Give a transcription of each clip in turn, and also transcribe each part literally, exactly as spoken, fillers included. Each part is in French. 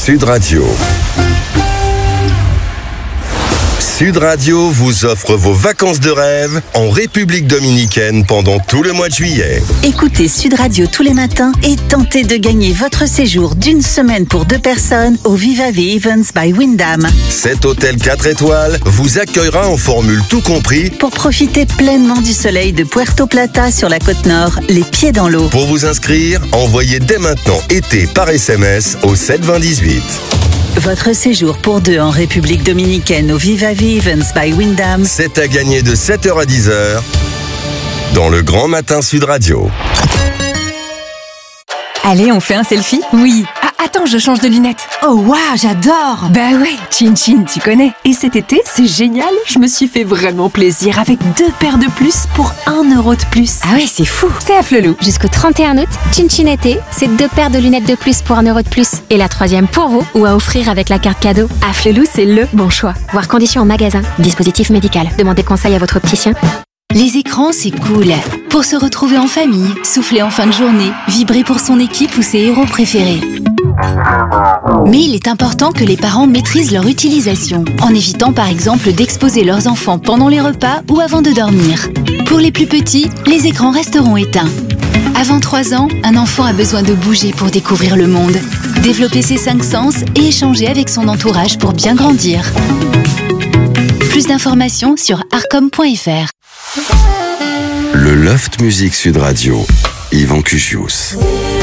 Sud Radio. Sud Radio vous offre vos vacances de rêve en République Dominicaine pendant tout le mois de juillet. Écoutez Sud Radio tous les matins et tentez de gagner votre séjour d'une semaine pour deux personnes au Viva V Events by Wyndham. Cet hôtel quatre étoiles vous accueillera en formule tout compris pour profiter pleinement du soleil de Puerto Plata sur la côte nord, les pieds dans l'eau. Pour vous inscrire, envoyez dès maintenant été par S M S au sept vingt dix-huit. Votre séjour pour deux en République Dominicaine au Viva V Events by Wyndham. C'est à gagner de sept heures à dix heures dans le Grand Matin Sud Radio. Allez, on fait un selfie ? Oui. Ah, attends, je change de lunettes. Oh waouh, j'adore. Bah ouais, Chin Chin, tu connais. Et cet été, c'est génial. Je me suis fait vraiment plaisir avec deux paires de plus pour un euro de plus. Ah ouais, c'est fou. C'est à Flelou. Jusqu'au trente et un août, Chin Chin été, c'est deux paires de lunettes de plus pour un euro de plus. Et la troisième pour vous ou à offrir avec la carte cadeau. À Flelou, c'est le bon choix. Voir conditions en magasin. Dispositif médical. Demandez conseil à votre opticien. Les écrans, c'est cool. Pour se retrouver en famille, souffler en fin de journée, vibrer pour son équipe ou ses héros préférés. Mais il est important que les parents maîtrisent leur utilisation, en évitant par exemple d'exposer leurs enfants pendant les repas ou avant de dormir. Pour les plus petits, les écrans resteront éteints. Avant trois ans, un enfant a besoin de bouger pour découvrir le monde, développer ses cinq sens et échanger avec son entourage pour bien grandir. Plus d'informations sur arcom point f r. Le Loft Music Sud Radio, Yvan Cuchius.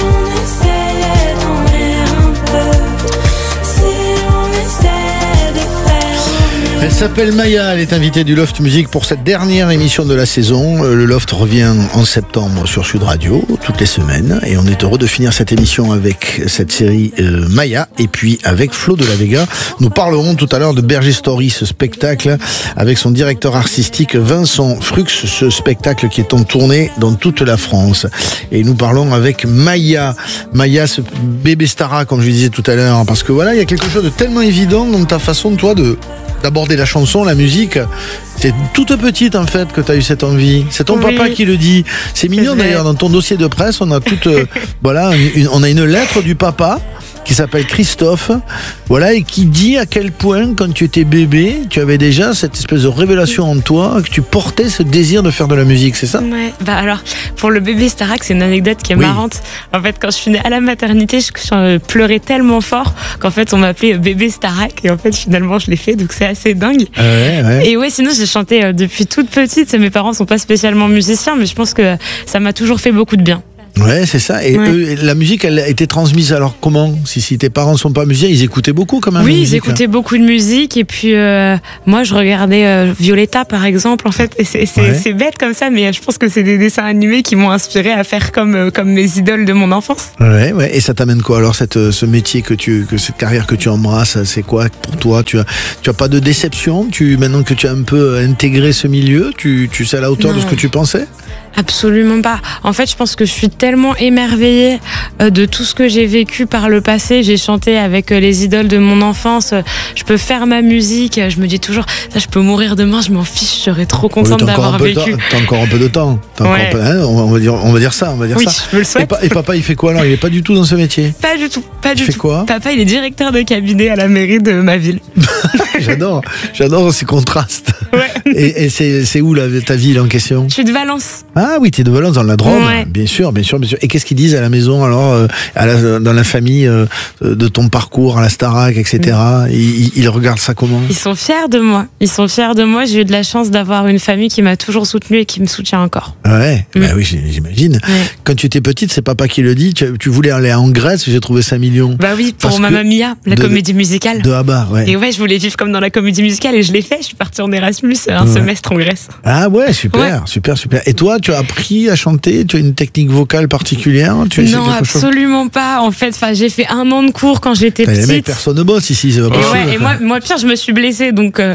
Elle s'appelle Maya, elle est invitée du Loft Music pour cette dernière émission de la saison. Le Loft revient en septembre sur Sud Radio, toutes les semaines. Et on est heureux de finir cette émission avec cette série euh, Maya et puis avec Flo de la Vega. Nous parlerons tout à l'heure de Berger Story, ce spectacle avec son directeur artistique Vincent Frux, ce spectacle qui est en tournée dans toute la France. Et nous parlons avec Maya. Maya, ce bébé Stara, comme je le disais tout à l'heure, parce que voilà, il y a quelque chose de tellement évident dans ta façon, toi, de d'aborder la chanson, la musique. C'est toute petite en fait que tu as eu cette envie. C'est ton oui. papa qui le dit. C'est mignon d'ailleurs, dans ton dossier de presse, on a toute euh, voilà, une, on a une lettre du papa qui s'appelle Christophe, voilà, et qui dit à quel point, quand tu étais bébé, tu avais déjà cette espèce de révélation en toi, que tu portais ce désir de faire de la musique, c'est ça ? Ouais, bah alors, pour le bébé Starac, c'est une anecdote qui est oui. marrante. En fait, quand je suis née à la maternité, je, je pleurais tellement fort qu'en fait, on m'appelait bébé Starac, et en fait, finalement, je l'ai fait, donc c'est assez dingue. Ouais, ouais. Et ouais, sinon, j'ai chanté depuis toute petite. Mes parents sont pas spécialement musiciens, mais je pense que ça m'a toujours fait beaucoup de bien. Ouais, c'est ça. Et ouais. eux, la musique, elle a été transmise alors comment ? Si, si tes parents ne sont pas musiciens, ils écoutaient beaucoup quand même. Oui, musique, ils écoutaient hein. beaucoup de musique. Et puis, euh, moi, je regardais euh, Violetta, par exemple. En fait, et c'est, c'est, ouais. c'est bête comme ça, mais je pense que c'est des dessins animés qui m'ont inspiré à faire comme, euh, comme mes idoles de mon enfance. Ouais, ouais. Et ça t'amène quoi alors, cette, ce métier que tu, que cette carrière que tu embrasses, c'est quoi pour toi ? Tu as, tu as pas de déception ? Tu, maintenant que tu as un peu intégré ce milieu, tu, tu sais à la hauteur non. de ce que tu pensais ? Absolument pas. En fait, je pense que je suis tellement émerveillée de tout ce que j'ai vécu par le passé. J'ai chanté avec les idoles de mon enfance. Je peux faire ma musique. Je me dis toujours, ça, je peux mourir demain, je m'en fiche. Je serais trop contente oui, d'avoir vécu. T'as encore un peu de temps. T'as ouais. encore un peu, hein, on va dire, on va dire ça, on va dire oui, ça. je me le souhaite. Et, pa- et papa, il fait quoi alors ? Il est pas du tout dans ce métier ? Pas du tout. Pas du il fait tout. quoi ? Papa, il est directeur de cabinet à la mairie de ma ville. J'adore, j'adore ces contrastes. Ouais. Et, et c'est, c'est où là, ta ville en question ? Je suis de Valence. Ah oui, t'es de Valence dans la Drôme, ouais. bien sûr, bien sûr, bien sûr. Et qu'est-ce qu'ils disent à la maison alors, euh, à la, dans la famille euh, de ton parcours à la Starac, et cetera. Mmh. Ils, ils regardent ça comment ? Ils sont fiers de moi. Ils sont fiers de moi. J'ai eu de la chance d'avoir une famille qui m'a toujours soutenue et qui me soutient encore. Ouais, mmh. bah oui, j'imagine. Ouais. Quand tu étais petite, c'est papa qui le dit. Tu, tu voulais aller en Grèce, j'ai trouvé ça mignon. Bah oui, pour Mamma Mia, la de, comédie musicale. De Abba, ouais. Et ouais, je voulais vivre comme dans la comédie musicale et je l'ai fait. Je suis partie en Erasmus un ouais. semestre en Grèce. Ah ouais, super, ouais. super, super. Et toi, tu as appris à chanter ? Tu as une technique vocale particulière ? Tu Non, absolument chose pas. En fait, enfin, j'ai fait un an de cours quand j'étais petite. petite. Mais personne ne bosse ici, c'est pas et, possible, ouais, et moi, moi, pire, je me suis blessée, donc euh,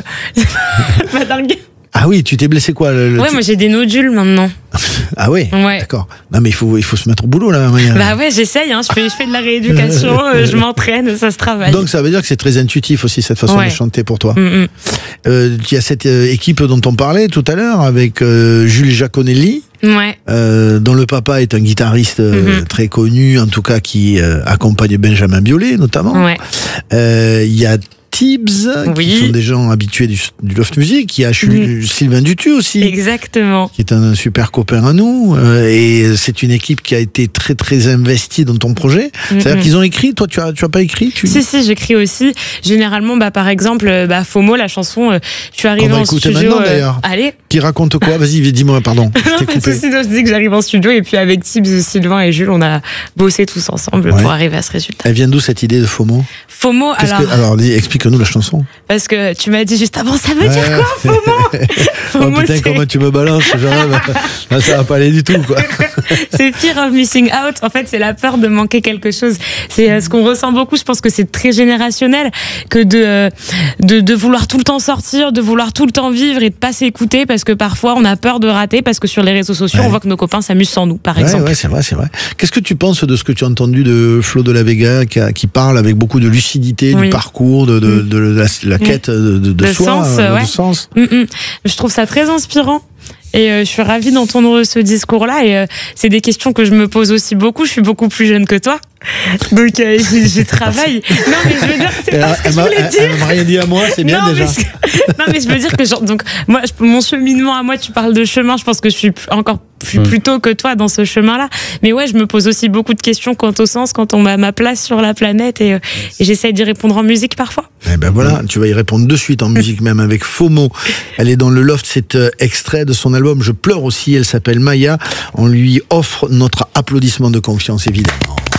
pas dingue. Ah oui, tu t'es blessé quoi le, le, Ouais, tu... moi j'ai des nodules maintenant. Ah oui, ouais. D'accord. Non mais il faut, il faut se mettre au boulot là. Bah ouais, j'essaye, hein. je, fais, je fais de la rééducation, euh, je m'entraîne, ça se travaille. Donc ça veut dire que c'est très intuitif aussi cette façon ouais. de chanter pour toi. Mm-hmm. Euh, il y a cette euh, équipe dont on parlait tout à l'heure avec euh, Jules Giaconelli. Ouais. euh, dont le papa est un guitariste euh, mm-hmm. très connu, en tout cas qui euh, accompagne Benjamin Biolay notamment. Ouais. Euh, il y a Tibbs, oui. qui sont des gens habitués du, du Loft Music. Il y a mmh. Sylvain Dutu aussi. Exactement. Qui est un super copain à nous. Euh, et c'est une équipe qui a été très très investie dans ton projet. Mmh. C'est-à-dire qu'ils ont écrit, toi tu as, tu as pas écrit tu... Si, si, j'écris aussi. Généralement, bah, par exemple, bah, FOMO, la chanson, euh, je suis arrivée en studio. Maintenant, d'ailleurs. Euh, allez. Qui raconte quoi? Vas-y, dis-moi, pardon. Je t'ai coupé. Si, je dis que j'arrive en studio et puis avec Tibbs, Sylvain et Jules, on a bossé tous ensemble ouais. pour arriver à ce résultat. Elle vient d'où cette idée de FOMO? FOMO, alors. Que, alors, explique-nous la chanson. Parce que tu m'as dit juste avant, ça veut ouais. dire quoi, FOMO? FOMO, oh putain, c'est... comment tu me balances, genre, là, ça va pas aller du tout, quoi. C'est fear of missing out. En fait, c'est la peur de manquer quelque chose. C'est euh, ce qu'on ressent beaucoup. Je pense que c'est très générationnel que de, euh, de, de vouloir tout le temps sortir, de vouloir tout le temps vivre et de pas s'écouter parce que parfois on a peur de rater parce que sur les réseaux sociaux, ouais. on voit que nos copains s'amusent sans nous, par ouais, exemple. Ouais, c'est vrai, c'est vrai. Qu'est-ce que tu penses de ce que tu as entendu de Flo de la Vega qui, a, qui parle avec beaucoup de lucidité oui. du parcours, de, de, de, de la, la quête de, de, de, de soi, sens, euh, ouais. de sens. Mm-mm. Je trouve ça très inspirant. Et euh, je suis ravie d'entendre ce discours-là. Et euh, c'est des questions que je me pose aussi beaucoup. Je suis beaucoup plus jeune que toi. Donc, euh, j'y travaille. Non, mais je veux dire, c'est pas ce que je voulais dire. Elle m'a rien dit à moi, c'est bien non, déjà. Mais non, mais je veux dire que, genre, donc, moi, je, mon cheminement à moi, tu parles de chemin, je pense que je suis encore je suis plus tôt que toi dans ce chemin-là. Mais ouais, je me pose aussi beaucoup de questions quant au sens, quand on m'a ma place sur la planète et, euh, et j'essaie d'y répondre en musique parfois. Eh ben voilà, tu vas y répondre de suite en musique même avec FOMO. Elle est dans le Loft, c'est euh, extrait de son album Je pleure aussi, elle s'appelle Maya. On lui offre notre applaudissement de confiance évidemment.